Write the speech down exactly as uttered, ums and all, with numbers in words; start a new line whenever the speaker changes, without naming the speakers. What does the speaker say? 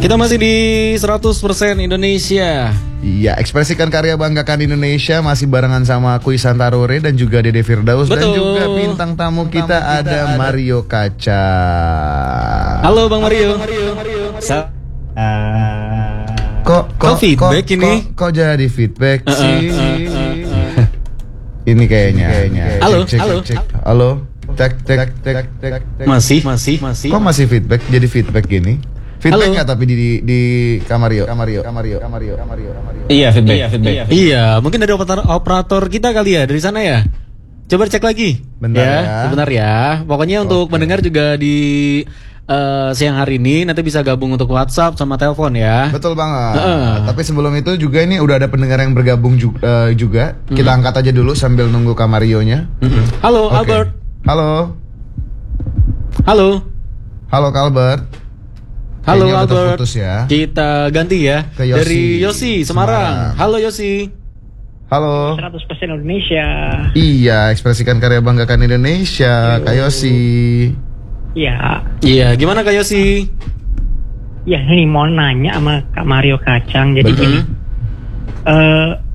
Kita masih di seratus persen Indonesia.
Iya, ekspresikan karya, banggakan Indonesia. Masih barengan sama aku Ihsan Tarore dan juga Dede Firdaus.
Betul.
Dan juga bintang tamu kita, kita ada, ada Mario Kaca.
Halo Bang Mario.
Halo, Bang Mario. Mario.
Sa
uh, kok, kok,
kok feedback
kok,
ini?
Kok, kok jadi feedback
uh,
sih? Uh, uh, uh, uh. Ini kayaknya. kayaknya.
Halo,
cek, cek,
halo.
Cek, cek. Halo. Tek, tek, tek, tek, tek.
Masih, masih, masih.
Kok masih feedback? Jadi feedback gini? Feedback nggak tapi di di, di Kamario, Kamario, Kamario, Kamario, Kamario, Kamario.
Iya feedback, iya, feedback.
Iya, iya, mungkin dari operator, operator kita kali ya dari sana ya. Coba cek lagi.
Bentar ya.
ya. Sebentar ya. Pokoknya okay. Untuk mendengar juga di uh, siang hari ini nanti bisa gabung untuk WhatsApp sama telepon ya.
Betul banget.
Uh.
Tapi sebelum itu juga ini udah ada pendengar yang bergabung juga. Uh, juga. Mm-hmm. Kita angkat aja dulu sambil nunggu Kamarionya.
Mm-hmm. Halo, okay. Albert.
Halo.
Halo.
Halo Albert.
Halo
Kayaknya
Albert.
Putus ya.
Kita ganti ya.
Ke Yosi.
Dari Yosi Semarang. Semarang. Halo Yosi.
Halo.
seratus persen Indonesia.
Iya, ekspresikan karya, banggakan Indonesia. Kak Yosi.
Iya.
Iya, gimana Kak Yosi?
Ya, ini mau nanya sama Kak Mario Kacang. Jadi
Betul.
gini. Uh,